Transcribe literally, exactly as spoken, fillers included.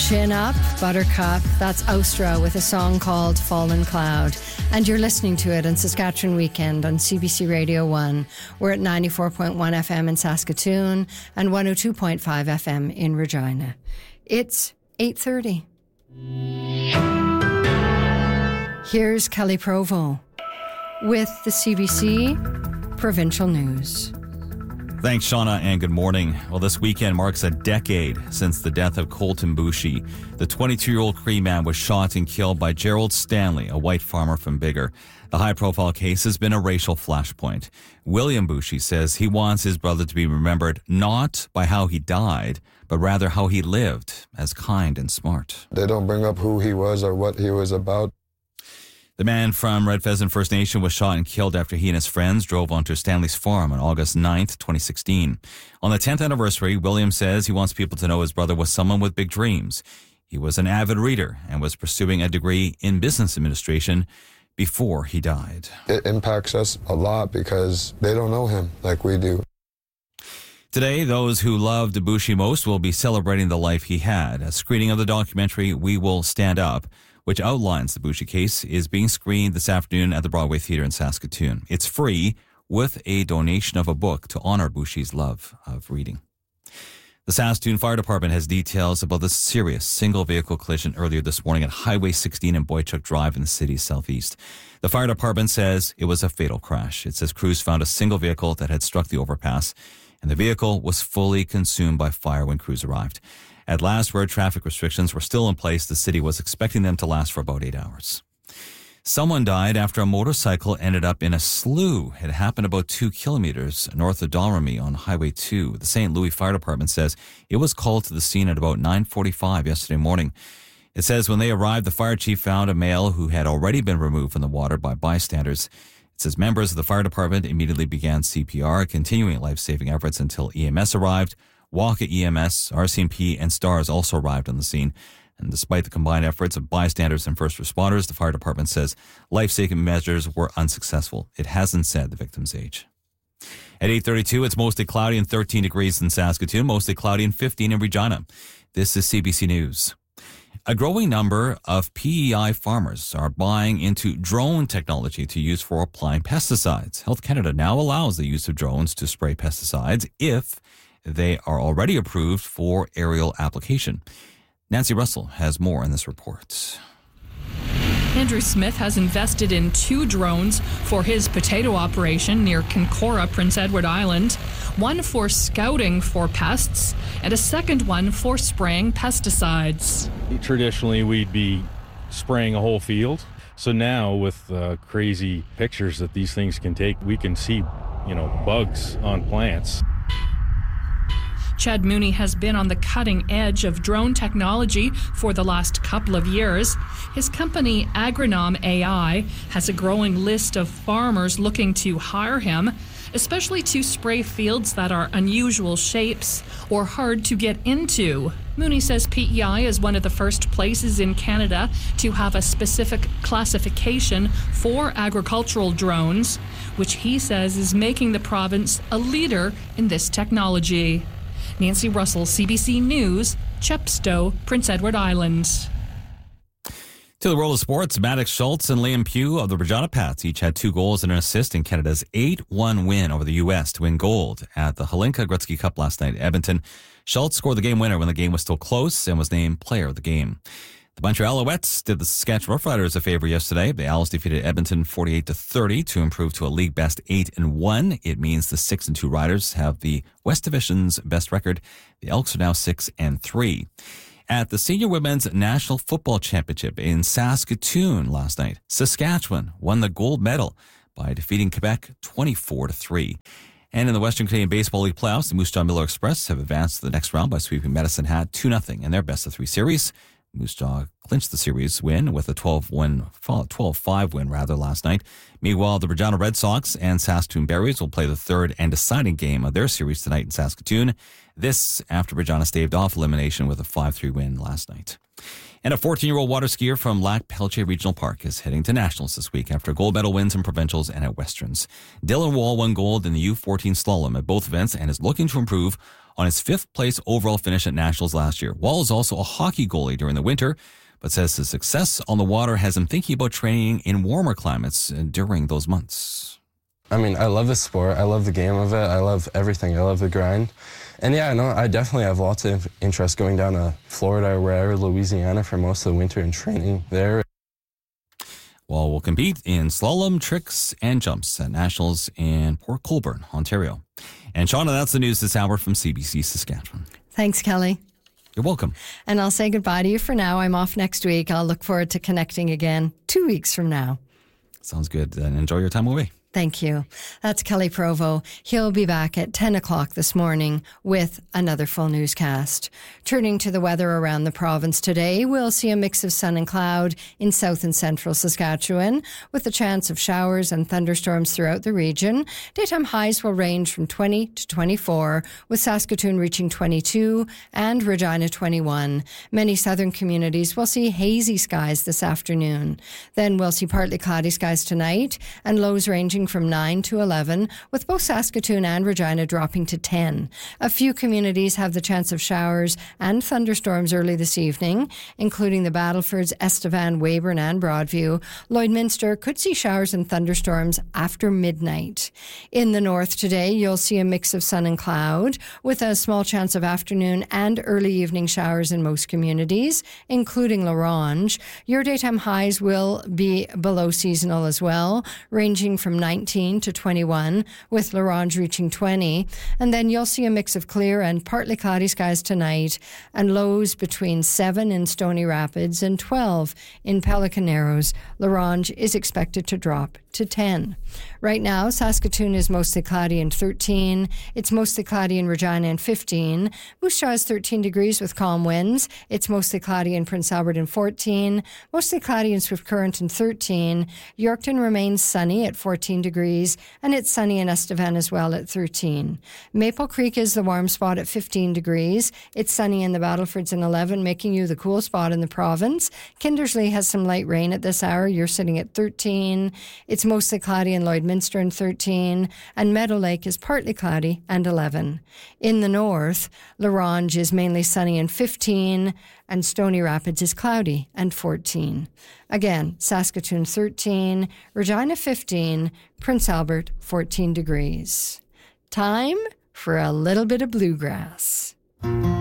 Chin Up, Buttercup. That's Austra with a song called Fallen Cloud. And you're listening to it on Saskatchewan Weekend on C B C Radio one. We're at ninety-four point one F M in Saskatoon and one oh two point five F M in Regina. It's eight thirty. Here's Kelly Provo with the C B C Provincial News. Thanks, Shauna, and good morning. Well, this weekend marks a decade since the death of Colton Boushie. The twenty-two-year-old Cree man was shot and killed by Gerald Stanley, a white farmer from Biggar. The high-profile case has been a racial flashpoint. William Boushie says he wants his brother to be remembered not by how he died, but rather how he lived, as kind and smart. They don't bring up who he was or what he was about. The man from Red Pheasant First Nation was shot and killed after he and his friends drove onto Stanley's farm on August ninth, twenty sixteen. On the tenth anniversary, William says he wants people to know his brother was someone with big dreams. He was an avid reader and was pursuing a degree in business administration before he died. It impacts us a lot because they don't know him like we do. Today, those who loved Boushie most will be celebrating the life he had. A screening of the documentary We Will Stand Up, which outlines the Boushie case, is being screened this afternoon at the Broadway Theatre in Saskatoon. It's free with a donation of a book to honor Boushie's love of reading. The Saskatoon Fire Department has details about the serious single-vehicle collision earlier this morning at Highway sixteen and Boychuk Drive in the city's southeast. The fire department says it was a fatal crash. It says crews found a single vehicle that had struck the overpass, and the vehicle was fully consumed by fire when crews arrived. At last, road traffic restrictions were still in place. The city was expecting them to last for about eight hours. Someone died after a motorcycle ended up in a slough. It happened about two kilometers north of Domremy on Highway two. The Saint Louis Fire Department says it was called to the scene at about nine forty-five yesterday morning. It says when they arrived, the fire chief found a male who had already been removed from the water by bystanders. It says members of the fire department immediately began C P R, continuing life-saving efforts until E M S arrived. Walker E M S, R C M P, and STARS also arrived on the scene. And despite the combined efforts of bystanders and first responders, the fire department says life-saving measures were unsuccessful. It hasn't said the victim's age. At eight thirty-two, it's mostly cloudy and thirteen degrees in Saskatoon, mostly cloudy and fifteen in Regina. This is C B C News. A growing number of P E I farmers are buying into drone technology to use for applying pesticides. Health Canada now allows the use of drones to spray pesticides if they are already approved for aerial application. Nancy Russell has more in this report. Andrew Smith has invested in two drones for his potato operation near Kincora, Prince Edward Island, one for scouting for pests and a second one for spraying pesticides. Traditionally, we'd be spraying a whole field. So now with uh, crazy pictures that these things can take, we can see, you know, bugs on plants. Chad Mooney has been on the cutting edge of drone technology for the last couple of years. His company, Agronom A I, has a growing list of farmers looking to hire him, especially to spray fields that are unusual shapes or hard to get into. Mooney says P E I is one of the first places in Canada to have a specific classification for agricultural drones, which he says is making the province a leader in this technology. Nancy Russell, C B C News, Chepstow, Prince Edward Island. To the world of sports, Maddox Schultz and Liam Pugh of the Regina Pats each had two goals and an assist in Canada's eight one win over the U S to win gold at the Hlinka Gretzky Cup last night at Edmonton. Schultz scored the game winner when the game was still close and was named player of the game. The Montreal Alouettes did the Saskatchewan Roughriders a favor yesterday. The Owls defeated Edmonton forty-eight to thirty to improve to a league best eight and one. It means the six and two Riders have the West Division's best record. The Elks are now six and three. At the Senior Women's National Football Championship in Saskatoon last night, Saskatchewan won the gold medal by defeating Quebec twenty-four to three. And in the Western Canadian Baseball League playoffs, the Moose Jaw Miller Express have advanced to the next round by sweeping Medicine Hat two nothing in their best of three series. Moose Jaw clinched the series win with a twelve five win rather last night. Meanwhile, the Regina Red Sox and Saskatoon Berries will play the third and deciding game of their series tonight in Saskatoon. This after Regina staved off elimination with a five three win last night. And a fourteen-year-old water skier from Lac Pelletier Regional Park is heading to nationals this week after gold medal wins in provincials and at westerns. Dylan Wall won gold in the U fourteen slalom at both events and is looking to improve on his fifth place overall finish at nationals last year. Wall is also a hockey goalie during the winter, but says his success on the water has him thinking about training in warmer climates during those months. I mean, I love the sport. I love the game of it. I love everything. I love the grind. And yeah, no, I definitely have lots of interest going down to Florida or wherever, Louisiana, for most of the winter and training there. Wall will compete in slalom, tricks, and jumps at nationals in Port Colborne, Ontario. And Shauna, that's the news this hour from C B C Saskatchewan. Thanks, Kelly. You're welcome. And I'll say goodbye to you for now. I'm off next week. I'll look forward to connecting again two weeks from now. Sounds good. And enjoy your time away. Thank you. That's Kelly Provo. He'll be back at ten o'clock this morning with another full newscast. Turning to the weather around the province today, we'll see a mix of sun and cloud in south and central Saskatchewan, with a chance of showers and thunderstorms throughout the region. Daytime highs will range from twenty to twenty-four, with Saskatoon reaching twenty-two and Regina twenty-one. Many southern communities will see hazy skies this afternoon. Then we'll see partly cloudy skies tonight and lows ranging from nine to eleven, with both Saskatoon and Regina dropping to ten. A few communities have the chance of showers and thunderstorms early this evening, including the Battlefords, Estevan, Weyburn and Broadview. Lloydminster could see showers and thunderstorms after midnight. In the north today, you'll see a mix of sun and cloud, with a small chance of afternoon and early evening showers in most communities, including La Ronge. Your daytime highs will be below seasonal as well, ranging from nineteen to twenty-one, with La Ronge reaching twenty. And then you'll see a mix of clear and partly cloudy skies tonight, and lows between seven in Stony Rapids and twelve in Pelican Narrows. La Ronge is expected to drop to ten. Right now, Saskatoon is mostly cloudy and thirteen. It's mostly cloudy in Regina and fifteen. Moose Jaw is thirteen degrees with calm winds. It's mostly cloudy in Prince Albert and fourteen. Mostly cloudy in Swift Current and thirteen. Yorkton remains sunny at fourteen degrees, and it's sunny in Estevan as well at thirteen. Maple Creek is the warm spot at fifteen degrees. It's sunny in the Battlefords and eleven, making you the cool spot in the province. Kindersley has some light rain at this hour. You're sitting at thirteen. It's mostly cloudy in Lloydminster and thirteen, and Meadow Lake is partly cloudy and eleven. In the north, La Ronge is mainly sunny and fifteen, and Stony Rapids is cloudy and fourteen. Again, Saskatoon thirteen, Regina fifteen, Prince Albert fourteen degrees. Time for a little bit of bluegrass.